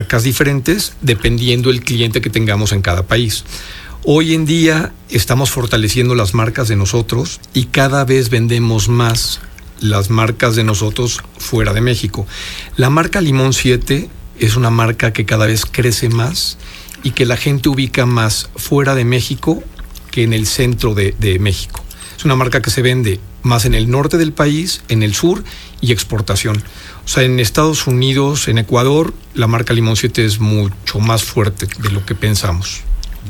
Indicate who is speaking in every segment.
Speaker 1: marcas diferentes dependiendo del cliente que tengamos en cada país. Hoy en día estamos fortaleciendo las marcas de nosotros y cada vez vendemos más las marcas de nosotros fuera de México. La marca Limón 7 es una marca que cada vez crece más y que la gente ubica más fuera de México que en el centro de México. Es una marca que se vende más en el norte del país, en el sur y exportación. O sea, en Estados Unidos, en Ecuador, la marca Limón 7 es mucho más fuerte de lo que pensamos.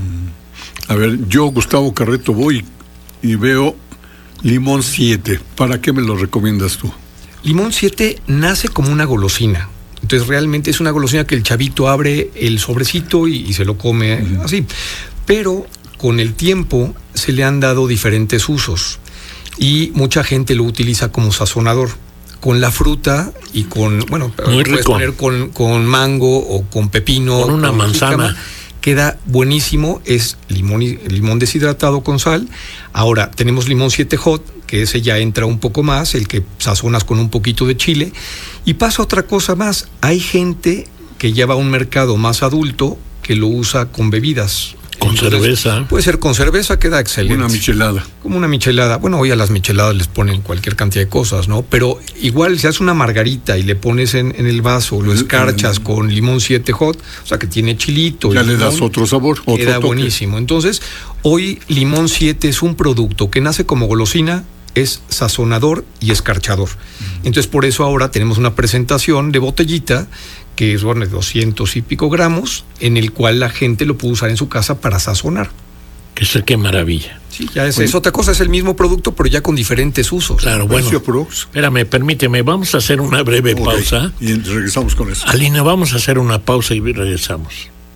Speaker 2: A ver, yo, Gustavo Carreto, voy y veo Limón 7. ¿Para qué me lo recomiendas tú?
Speaker 1: Limón 7 nace como una golosina. Entonces, realmente es una golosina que el chavito abre el sobrecito y se lo come así. Pero con el tiempo se le han dado diferentes usos y mucha gente lo utiliza como sazonador. Con la fruta y con, bueno,
Speaker 3: muy
Speaker 1: puedes
Speaker 3: rico.
Speaker 1: poner con mango o con pepino.
Speaker 3: Con una manzana.
Speaker 1: Jícama. Queda buenísimo, es limón deshidratado con sal. Ahora, tenemos Limón 7 Hot, que ese ya entra un poco más, el que sazonas con un poquito de chile. Y pasa otra cosa más, hay gente que lleva a un mercado más adulto que lo usa con bebidas.
Speaker 3: Con cerveza.
Speaker 1: Puede ser con cerveza, queda excelente.
Speaker 2: Una michelada.
Speaker 1: Como una michelada. Bueno, hoy a las micheladas les ponen cualquier cantidad de cosas, ¿no? Pero igual si haces una margarita y le pones en el vaso, lo escarchas con Limón 7 Hot, o sea que tiene chilito.
Speaker 2: Ya
Speaker 1: limón,
Speaker 2: le das otro sabor, otro
Speaker 1: queda
Speaker 2: toque.
Speaker 1: buenísimo. Entonces, hoy Limón 7 es un producto que nace como golosina, es sazonador y escarchador. Entonces, por eso ahora tenemos una presentación de botellita que es de 200 y pico gramos, en el cual la gente lo puede usar en su casa para sazonar.
Speaker 3: Qué maravilla.
Speaker 1: Sí, ya es otra cosa, es el mismo producto, pero ya con diferentes usos.
Speaker 3: Claro, bueno.
Speaker 2: Prox.
Speaker 3: Espérame, permíteme, vamos a hacer una breve pausa.
Speaker 2: Y regresamos con eso.
Speaker 3: Alina, vamos a hacer una pausa y regresamos.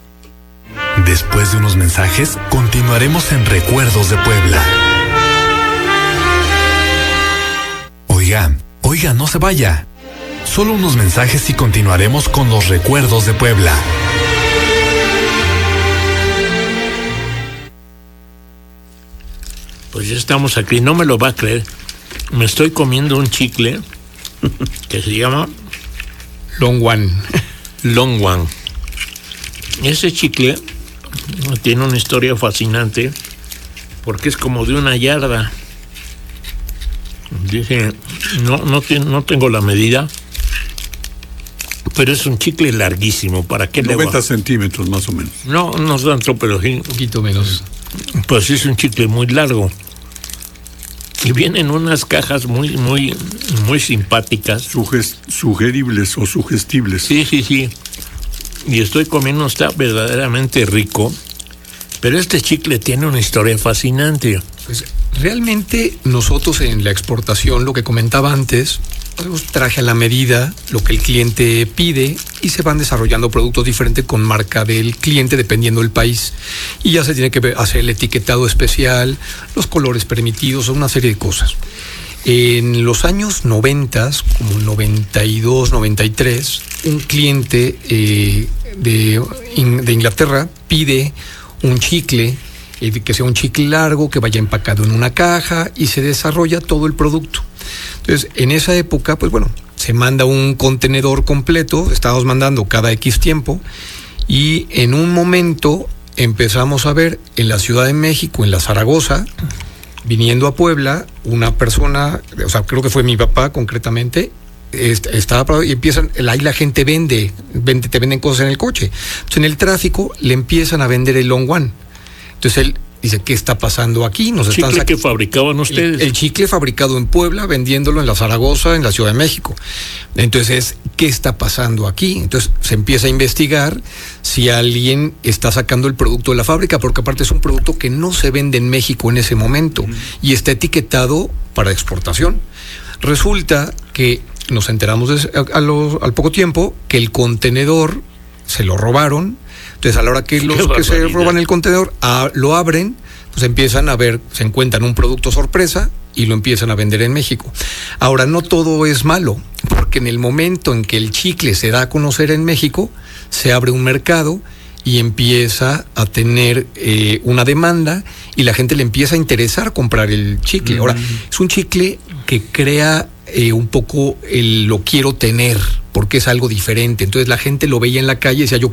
Speaker 4: Después de unos mensajes, continuaremos en Recuerdos de Puebla. Oiga, no se vaya. Solo unos mensajes y continuaremos con los Recuerdos de Puebla.
Speaker 3: Pues ya estamos aquí, no me lo va a creer. Me estoy comiendo un chicle que se llama
Speaker 1: Long One.
Speaker 3: Long One. Ese chicle tiene una historia fascinante porque es como de una yarda. Dije, no tengo la medida, pero es un chicle larguísimo. ¿Para qué
Speaker 2: 90 centímetros más o menos.
Speaker 3: No tanto, pero sí.
Speaker 1: Un poquito menos.
Speaker 3: Pues es un chicle muy largo. Y vienen unas cajas muy simpáticas.
Speaker 2: Sugeribles o sugestibles.
Speaker 3: Sí. Y estoy comiendo, está verdaderamente rico. Pero este chicle tiene una historia fascinante.
Speaker 1: Pues realmente nosotros en la exportación, lo que comentaba antes, traje a la medida lo que el cliente pide y se van desarrollando productos diferentes con marca del cliente dependiendo del país. Y ya se tiene que hacer el etiquetado especial, los colores permitidos, una serie de cosas. En los años 90, como 92, 93, un cliente de Inglaterra pide un chicle, que sea un chicle largo, que vaya empacado en una caja y se desarrolla todo el producto. Entonces, en esa época, pues bueno, se manda un contenedor completo, estábamos mandando cada X tiempo y en un momento empezamos a ver en la Ciudad de México, en la Zaragoza, viniendo a Puebla, una persona, o sea, creo que fue mi papá concretamente, estaba y empiezan, ahí la gente te venden cosas en el coche. Entonces, en el tráfico le empiezan a vender el Long One. Entonces él dice, ¿qué está pasando aquí?
Speaker 3: ¿Chicle que fabricaban ustedes?
Speaker 1: El chicle fabricado en Puebla, vendiéndolo en la Zaragoza, en la Ciudad de México. Entonces, ¿qué está pasando aquí? Entonces se empieza a investigar si alguien está sacando el producto de la fábrica, porque aparte es un producto que no se vende en México en ese momento y está etiquetado para exportación. Resulta que nos enteramos al poco tiempo que el contenedor se lo robaron. Entonces, a la hora que los que se roban el contenedor lo abren, pues empiezan a ver, se encuentran un producto sorpresa y lo empiezan a vender en México. Ahora, no todo es malo, porque en el momento en que el chicle se da a conocer en México, se abre un mercado y empieza a tener una demanda y la gente le empieza a interesar comprar el chicle. Ahora, es un chicle que crea un poco el lo quiero tener, porque es algo diferente. Entonces la gente lo veía en la calle y decía, yo